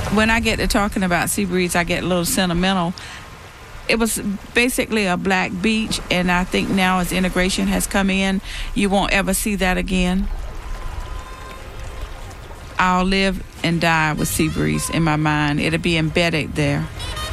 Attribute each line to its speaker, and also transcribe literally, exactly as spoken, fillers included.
Speaker 1: When I get to talking about Seabreeze, I get a little sentimental. It was basically a black beach, and I think now as integration has come in, you won't ever see that again. I'll live and die with Seabreeze in my mind. It'll be embedded there.